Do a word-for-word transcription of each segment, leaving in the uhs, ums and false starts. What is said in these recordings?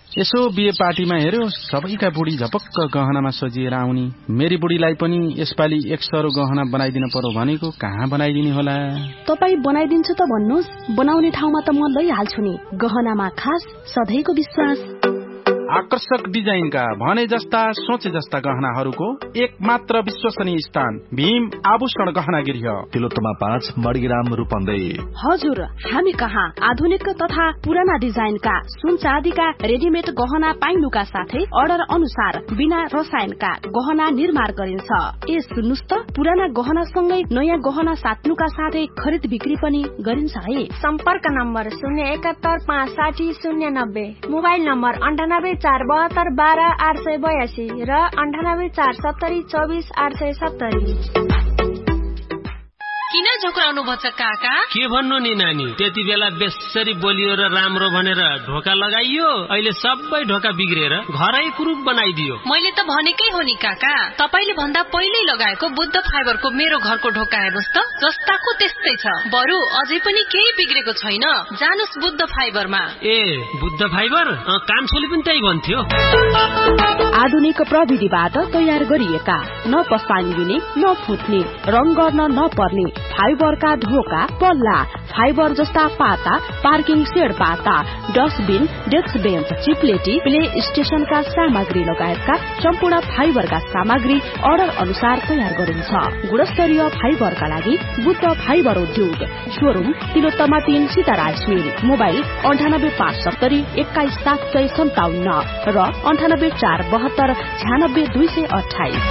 यसो बिहे पार्टीमा हेर्यो सबैका बुढी झपक्क गहनामा सजिएर आउनी। मेरी बुढीलाई पनि यसपालि एक सरो गहना बनाइदिन पर्यो भनेको कहाँ बनाइदिने होला? तपाई बनाइदिन्छु त भन्नुहोस्, बनाउने ठाउँमा त म लैहाल्छु नि। गहनामा खास सधैँको विश्वास। आकर्षक डिजाइनका भने जस्ता सोचे जस्ता गहनाहरूको एक मात्र विश्वसनीय स्थान भीम आभूषण गहना गृह, तिलोत्तमा पाँच मडग्राम रूपन्देही। हजुर, हामी कहाँ आधुनिक तथा पुराना डिजाइनका सुन चाँदीका रेडिमेड गहना पाइनुका साथै अर्डर अनुसार बिना रसायनका गहना निर्माण गरिन्छ। ए सुन्नुस् त, पुराना गहना सँगै नयाँ गहना साट्नुका साथै खरिद बिक्री पनि गरिन्छ है। सम्पर्क नम्बर शून्य एकात्तर पाँच साठी शून्य नब्बे, मोबाइल नम्बर अन्ठानब्बे चार बहत्तर बाह्र आठ सय बयासी र अन्ठानब्बे चार सत्तरी चौबिस आठ सय सत्तरी। किन झोक्राउनु भन्छ काका? के भन्नु नि नानी, त्यति बेला बेसरी बोलियो र राम्रो भनेर ढोका लगाइयो, अहिले सबै ढोका बिग्रेर घरै कुरूप बनाइदियो। मैले त भनेकै हो नि काका, तपाईले भन्दा पहिल्यै लगाएको बुद्ध फाइबरको मेरो घरको ढोका हेर्नुस् त, जस्ताको त्यस्तै छ। बरु अझै पनि केही बिग्रेको छैन, जानुस् बुद्ध फाइबरमा। ए बुद्ध फाइबर? कान्छोले पनि त्यही भन्थ्यो। आधुनिक प्रविधिबाट तयार गरिएका, न पस्तानी दिने न फुट्ने, रङ गर्न नपर्ने फाइबरका ढोका, पल्ला, फाइबर जस्ता पाता, पार्किङ सेड पाता, डस्टबिन, डेस्क बेन्च, चिप्लेटी, प्ले स्टेशनका सामग्री लगायतका सम्पूर्ण फाइबरका सामग्री अर्डर अनुसार तयार गरिन्छ। गुणस्तरीय फाइबरका लागि बुद्ध फाइबर उद्योग, शोरूम तिलोत्तमा तीन सीताराज मिल, मोबाइल अन्ठानब्बे पाँच सत्तरी एक्काइस सात सय सन्ताउन्न र अन्ठानब्बे चार बहत्तर छ्यानब्बे दुई सय अठाइस।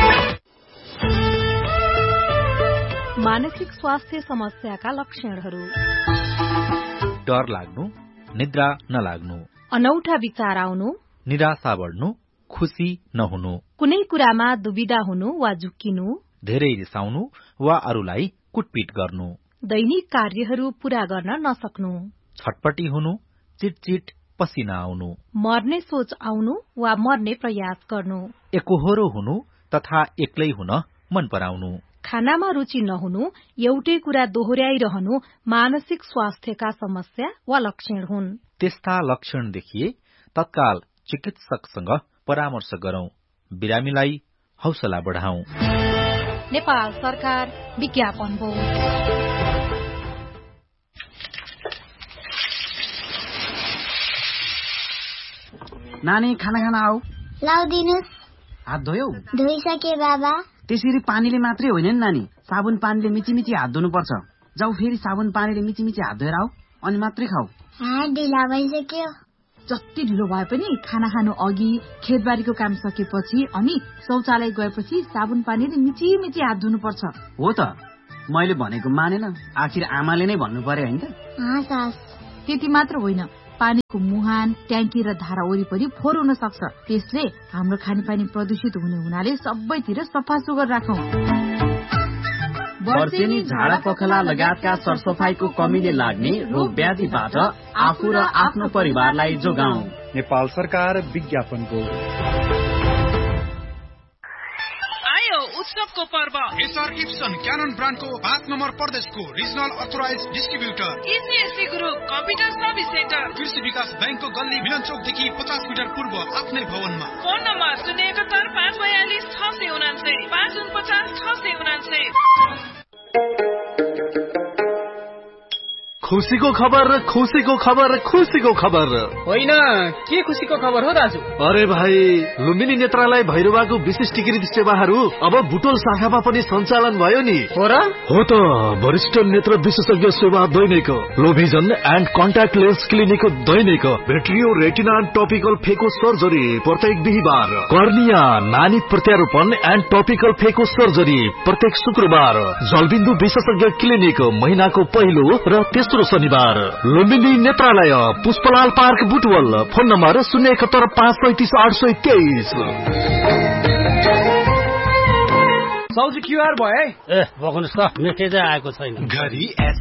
मानसिक स्वास्थ्य समस्याका लक्षणहरू: डर लाग्नु, निद्रा नलाग्नु, अनौठा विचार आउनु, निराशा बढ्नु, खुशी नहुनु, कुनै कुरामा दुविधा हुनु वा झुक्किनु, धेरै रिसाउनु वा अरूलाई कुटपिट गर्नु, दैनिक कार्यहरू पूरा गर्न नसक्नु, छटपटी हुनु, चिटचिट पसिना आउनु, मर्ने सोच आउनु वा मर्ने प्रयास गर्नु, एकोहोरो हुनु तथा एक्लै हुन मन पराउनु, खानामा रुचि नहुनु, एउटै कुरा दोहोर्याइरहनु मानसिक स्वास्थ्यका समस्या वा लक्षण हुन्। त्यस्ता लक्षण देखिए तत्काल चिकित्सकसँग परामर्श गरौं, बिरामीलाई हौसला बढाउँ। नेपाल सरकार विज्ञापन बोर्ड। नानी खाना खाना आऊ। लाउदिनुस्। हात धोयौ? धोइसके बाबा। त्यसरी पानीले मात्रै होइन नि नानी, साबुन पानीले मिची मिची हात धुनु पर्छ। जाऊ फेरि साबुन पानीले मिची मिची हात धोएर आऊ, अनि मात्रै खाऊ। हात ढिला भइसक्यो। जति ढिलो भए पनि खाना खानु अघि, खेतबारीको काम सकेपछि अनि शौचालय गएपछि साबुन पानीले मिची मिची हात धुनु पर्छ। हो त, मैले भनेको मानेन, आखिर आमाले नै भन्नु पर्यो हैन त? त्यति मात्र होइन, पानीको मुहान, ट्याङ्की र धारा वरिपरि फोहोर हुन सक्छ। त्यसले हाम्रो खानेपानी प्रदूषित हुने हुनाले सबैतिर सफा सुग्घर राखौं। वर्षेनी झाडा पखला लगायतका सरसफाईको कमीले लाग्ने रोग व्याधिबाट आफू र आफ्नो परिवारलाई जोगाऊ। नेपाल सरकार विज्ञापन बोर्ड। उत्सवको पर्व एसआर इप्सन क्यानन ब्रान्डको पाँच नम्बर प्रदेशको regional authorise distributor इसिएससी group computer service centre, कृषि विकास बैंकको गल्ली मिलन चौकदेखि पचास मिटर पूर्व आफ्नै भवनमा। फोन नम्बर शून्य एकहत्तर पाँच बयालिस छ सय उनान्सय पाँच उनपचास छ सय उनान्सय। खुसीको खबर, खुसीको खबर, खुसीको खबर। होइन, के खुसीको खबर हो दाजु? अरे भाइ, लुम्बिनी नेत्रालय भैरवाको विशिष्टीकृत सेवाहरू अब बुटोल शाखामा पनि सञ्चालन भयो नि। हो र? हो त, वरिष्ठ नेत्र विशेषज्ञ सेवा दैनिक, लो vision and contact lens clinic Dainik, भेट्रियो retina topical फेको सर्जरी प्रत्येक बिहिबार, कर्निया नानी प्रत्यारोपण एन्ड टपिकल फेको सर्जरी प्रत्येक शुक्रबार, जलबिन्दु विशेषज्ञ क्लिनिक महिनाको पहिलो र तेस्रो शनिबार, लुम्बिनी नेत्रालय Pushpalal park Butwal. Phone number शून्य एकहत्तर पाँच पैंतिस आठ सय तेइस। सौजी क्युआर भयो है? ए बग्नुस् त, मेसेजै आएको छैन। घरि